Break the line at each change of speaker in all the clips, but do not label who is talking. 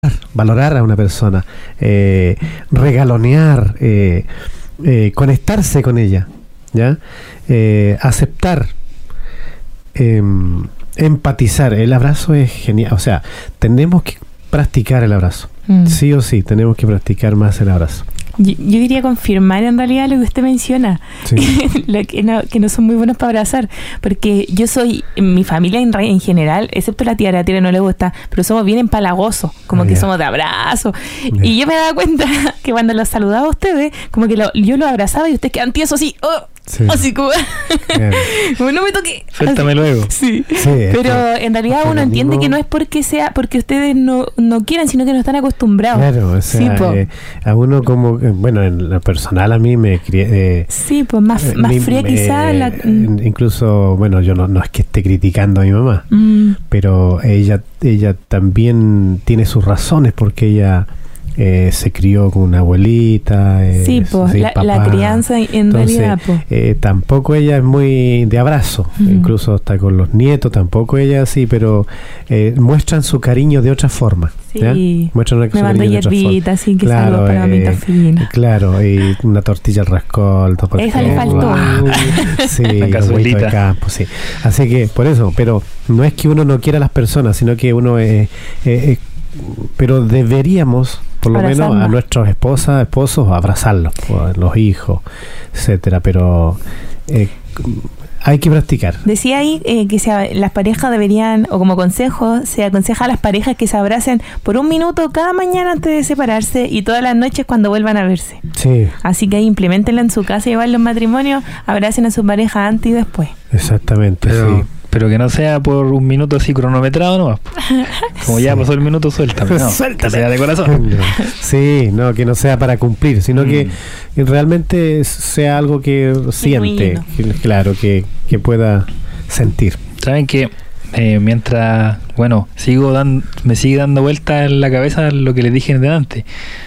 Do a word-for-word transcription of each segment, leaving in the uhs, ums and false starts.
valorar a una persona, eh, regalonear, eh, eh, conectarse con ella, ¿ya? Eh, aceptar, eh, empatizar. El abrazo es genial, o sea, tenemos que practicar el abrazo, mm. sí o sí, tenemos que practicar más el abrazo.
Yo, yo quería confirmar en realidad lo que usted menciona, sí. Lo que, no, que no son muy buenos para abrazar, porque yo soy, mi familia en, en general, excepto la tía, la tía no le gusta, pero somos bien empalagosos, como ah, que yeah. somos de abrazo, yeah. y yo me daba cuenta que cuando los saludaba a ustedes, como que lo, yo los abrazaba y ustedes quedan tiesos así, oh, sí. así como, como no me toque,
suéltame luego.
Sí. sí pero en realidad uno entiende que no es porque sea, porque ustedes no, no quieran, sino que no están acostumbrados.
Claro, o sea, sí, eh, a uno como, bueno, en lo personal a mí me crié, eh,
sí, pues más, eh, más fría quizás.
Eh, incluso, bueno, yo no, no es que esté criticando a mi mamá, mm. pero ella, ella también tiene sus razones porque ella Eh, se crió con una abuelita, eh,
sí, pues la, la crianza en
Entonces,
realidad pues.
eh, tampoco ella es muy de abrazo, uh-huh. incluso hasta con los nietos tampoco ella así, pero eh, muestran su cariño de otra forma,
sí.
¿ya? Muestran
me
su cariño de otra forma,
así que
claro,
salgo para
eh,
mamita fina,
claro, y una tortilla al rascol,
esa le faltó,
wow. sí,
la cazuelita
de campo, sí. Así que por eso, pero no es que uno no quiera a las personas, sino que uno eh, eh, eh, pero deberíamos por lo Abrazar menos más. A nuestras esposas, esposos, abrazarlos, a los hijos, etcétera. Pero eh, hay que practicar.
Decía ahí eh, que se, las parejas deberían, o como consejo, se aconseja a las parejas que se abracen por un minuto cada mañana antes de separarse y todas las noches cuando vuelvan a verse.
Sí. Así
que ahí implementenla en su casa y llevarlo en matrimonio, abracen a su pareja antes y después.
Exactamente,
pero,
sí.
Pero que no sea por un minuto así cronometrado nomás. Como sí. ya pasó el minuto, suéltame. No,
suéltame.
Que sea de corazón.
Sí, no, que no sea para cumplir, sino mm. que, que realmente sea algo que siente, que, claro, que, que pueda sentir.
Saben que eh, mientras, bueno, sigo dando, me sigue dando vuelta en la cabeza lo que les dije delante.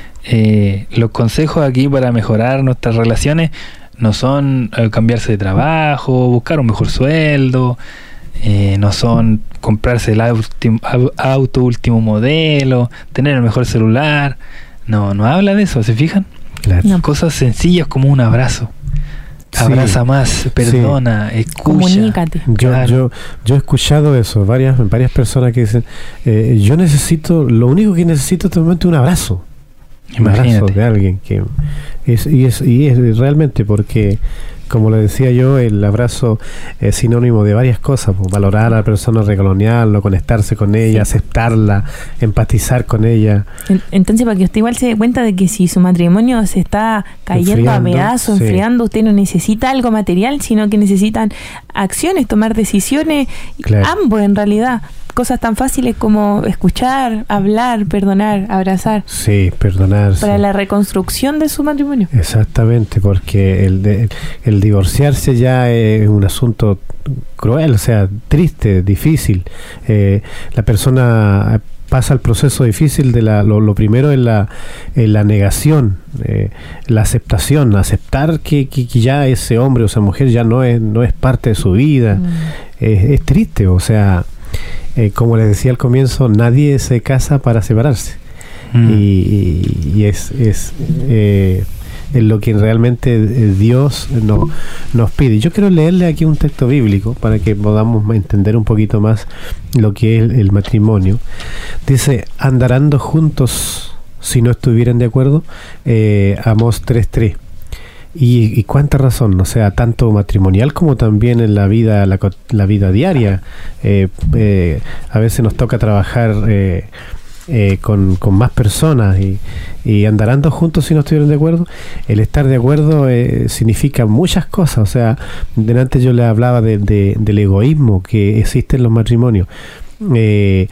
Eh, los consejos aquí para mejorar nuestras relaciones no son eh, cambiarse de trabajo, buscar un mejor sueldo. Eh, no son comprarse el auto, auto último modelo, tener el mejor celular. No, no habla de eso, ¿se fijan?
Claro.
No.
Cosas sencillas como un abrazo. Sí. Abraza más, perdona, sí. escucha.
Comunícate.
Yo,
claro.
yo, yo he escuchado eso, varias, varias personas que dicen, eh, yo necesito, lo único que necesito en este momento es un abrazo.
Imagínate.
Un abrazo de alguien que es, y es, y es realmente porque, como le decía yo, el abrazo es sinónimo de varias cosas, pues, valorar a la persona, regalonearlo, conectarse con ella, sí. aceptarla, empatizar con ella.
Entonces, para que usted igual se dé cuenta de que si su matrimonio se está cayendo enfriando, a pedazos, sí. enfriando, usted no necesita algo material, sino que necesitan acciones, tomar decisiones, claro. ambos en realidad. Cosas tan fáciles como escuchar, hablar, perdonar, abrazar.
Sí, perdonar.
Para
sí.
la reconstrucción de su matrimonio.
Exactamente, porque el, de, el divorciarse ya es un asunto cruel, o sea, triste, difícil. Eh, la persona pasa el proceso difícil de la, lo, lo primero es la, es la negación, eh, la aceptación, aceptar que, que, que ya ese hombre o esa mujer ya no es, no es parte de su vida. Mm. Es, es triste, o sea... Eh, como les decía al comienzo, nadie se casa para separarse. Mm. Y, y, y es, es, eh, es lo que realmente Dios no, nos pide. Yo quiero leerle aquí un texto bíblico para que podamos entender un poquito más lo que es el, el matrimonio. Dice, andarán juntos si no estuvieran de acuerdo. Eh, Amós tres tres. Y, y cuánta razón, o sea, tanto matrimonial como también en la vida la, la vida diaria. Eh, eh, a veces nos toca trabajar eh, eh, con, con más personas y, y andarán dos juntos si no estuvieran de acuerdo. El estar de acuerdo eh, significa muchas cosas. O sea, delante yo le hablaba de, de, del egoísmo que existe en los matrimonios. Eh,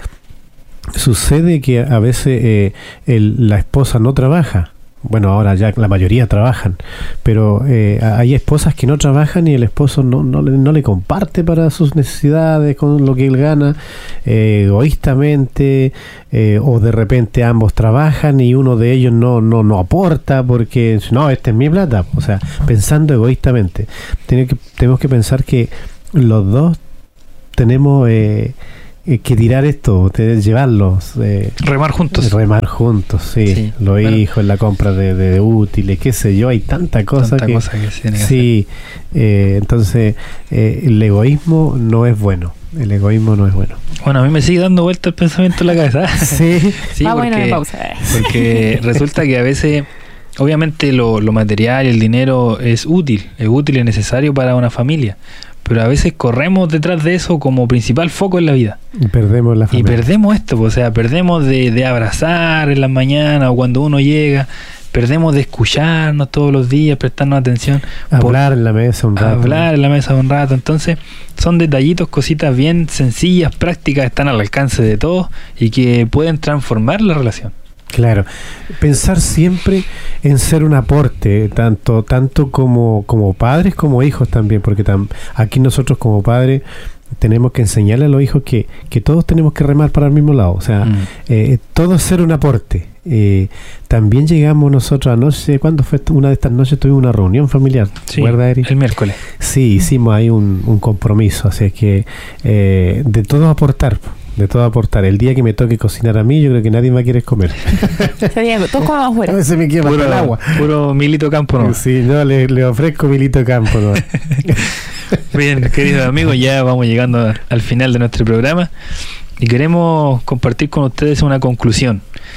sucede que a veces eh, el, la esposa no trabaja. Bueno, ahora ya la mayoría trabajan, pero eh, hay esposas que no trabajan y el esposo no, no, le, no le comparte para sus necesidades con lo que él gana, eh, egoístamente, eh, o de repente ambos trabajan y uno de ellos no, no, no aporta porque no, esta es mi plata, o sea, pensando egoístamente. Tiene que, tenemos que pensar que los dos tenemos... Eh, eh, que tirar esto, de llevarlos. Eh,
remar juntos.
Remar juntos, sí. sí. Los bueno. hijos, en la compra de, de, de útiles, qué sé yo, hay tanta cosa
tanta
que...
cosa que se tiene que
sí, eh, entonces eh, el egoísmo no es bueno. El egoísmo no es bueno.
Bueno, a mí me sigue dando vuelta el pensamiento en la cabeza.
Sí.
sí,
ah,
porque,
bueno, pausa.
porque resulta que a veces, obviamente lo, lo material, el dinero es útil, es útil y necesario para una familia. Pero a veces corremos detrás de eso como principal foco en la vida.
Y perdemos la familia.
Y perdemos esto, o sea, perdemos de, de abrazar en las mañanas o cuando uno llega. Perdemos de escucharnos todos los días, prestarnos atención.
Hablar por, en la mesa un rato.
Hablar en la mesa un rato. Entonces, son detallitos, cositas bien sencillas, prácticas, están al alcance de todos y que pueden transformar la relación.
Claro. Pensar siempre en ser un aporte, tanto tanto como, como padres como hijos también, porque tam, aquí nosotros como padres tenemos que enseñarle a los hijos que, que todos tenemos que remar para el mismo lado. O sea, mm. eh, todo es ser un aporte. Eh, también llegamos nosotros anoche, ¿cuándo fue? Una de estas noches tuvimos una reunión familiar.
Sí,
¿verdad, Eri?
El miércoles.
Sí, hicimos ahí un, un compromiso. Así que eh, de todo aportar. De todo aportar. El día que me toque cocinar a mí, yo creo que nadie va a querer comer.
Todos comemos afuera.
A veces me quema
puro,
el agua.
Puro Milito Campo, ¿no?
Sí, no, le, le ofrezco Milito Campo, ¿no?
Bien, queridos amigos, ya vamos llegando al final de nuestro programa y queremos compartir con ustedes una conclusión.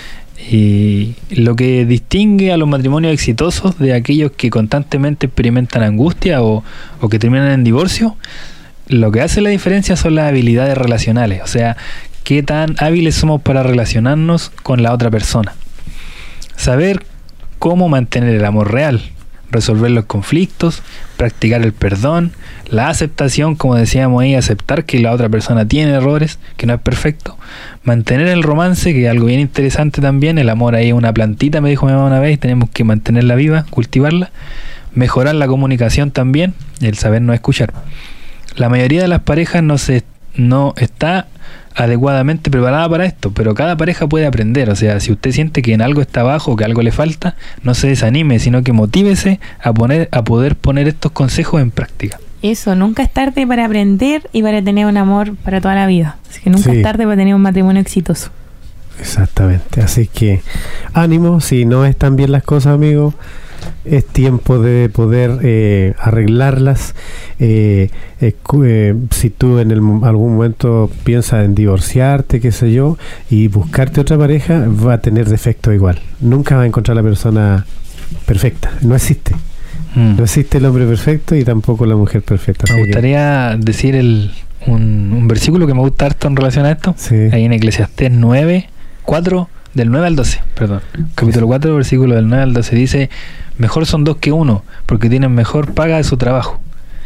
Y lo que distingue a los matrimonios exitosos de aquellos que constantemente experimentan angustia o, o que terminan en divorcio, lo que hace la diferencia son las habilidades relacionales, o sea, qué tan hábiles somos para relacionarnos con la otra persona. Saber cómo mantener el amor real, resolver los conflictos, practicar el perdón, la aceptación, como decíamos ahí, aceptar que la otra persona tiene errores, que no es perfecto, mantener el romance, que es algo bien interesante también, el amor ahí es una plantita, me dijo mi mamá una vez, y tenemos que mantenerla viva, cultivarla, mejorar la comunicación también, el saber no escuchar. La mayoría de las parejas no se no está adecuadamente preparada para esto, pero cada pareja puede aprender. O sea, si usted siente que en algo está abajo o que algo le falta, no se desanime, sino que motívese a poner a poder poner estos consejos en práctica.
Eso, nunca es tarde para aprender y para tener un amor para toda la vida. Así que nunca
sí.
es tarde para tener un matrimonio exitoso.
Exactamente, así que ánimo, si no están bien las cosas, amigos, es tiempo de poder eh, arreglarlas. Eh, eh, eh, si tú en el, algún momento piensas en divorciarte, qué sé yo, y buscarte otra pareja, va a tener defectos igual. Nunca va a encontrar la persona perfecta, no existe. Mm. No existe el hombre perfecto y tampoco la mujer perfecta.
Me gustaría que... decir el, un, un versículo que me gusta harto en relación a esto, sí. Ahí en Eclesiastés nueve, cuatro, del nueve al doce, perdón, capítulo cuatro, versículo del nueve al doce, dice: mejor son dos que uno, porque tienen mejor paga de su trabajo.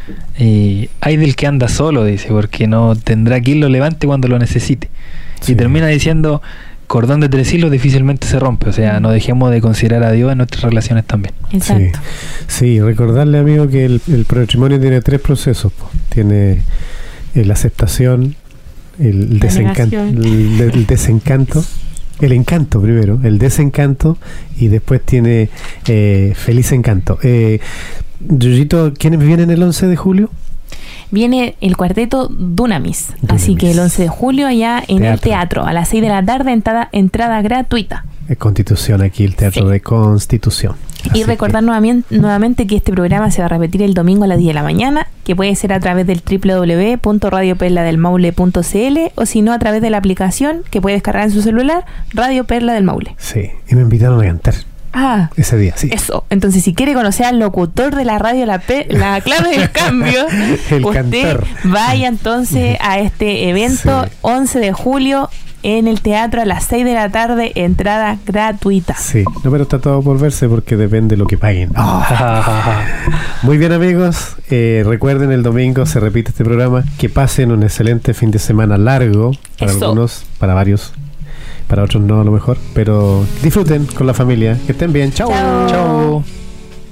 Y hay del que anda solo, dice, porque no tendrá quien lo levante cuando lo necesite. Sí. Y termina diciendo: cordón de tres hilos difícilmente se rompe. O sea, no dejemos de considerar a Dios en nuestras relaciones también.
Exacto.
Sí, sí, recordarle, amigo, que el, el matrimonio tiene tres procesos. Po. Tiene eh, la aceptación, el, desencan- el, el desencanto, el encanto primero, el desencanto, y después tiene eh, feliz encanto. Eh, Yuyito, ¿quiénes vienen el once de julio?
Viene el cuarteto Dunamis, Dunamis. Así que el once de julio allá en teatro. El teatro, a las seis de la tarde, entrada, entrada gratuita.
Es Constitución aquí, el Teatro sí. de Constitución.
Así y recordar que... nuevamente, nuevamente que este programa se va a repetir el domingo a las diez de la mañana, que puede ser a través del doble u doble u doble u punto radio perla del maule punto c l o si no a través de la aplicación que puede descargar en su celular, Radio Perla del Maule.
Sí, y me invitaron a cantar.
Ah,
ese día, sí.
Eso. Entonces, si quiere conocer al locutor de la radio, la, pe- la clave del cambio,
el
usted
cantor.
Vaya entonces a este evento, sí. once de julio, en el teatro a las seis de la tarde, entrada gratuita.
Sí, no, pero está todo por verse porque depende de lo que paguen. Oh. Muy bien, amigos. Eh, recuerden, el domingo se repite este programa. Que pasen un excelente fin de semana largo para Eso. algunos, para varios. Para otros no, a lo mejor, pero disfruten con la familia. Que estén bien. Chao.
Chao.